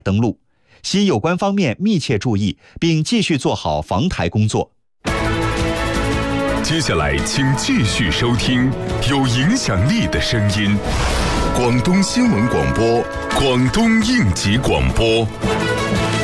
登陆，希有关方面密切注意，并继续做好防台工作。 接下来，请继续收听有影响力的声音——广东新闻广播、广东应急广播。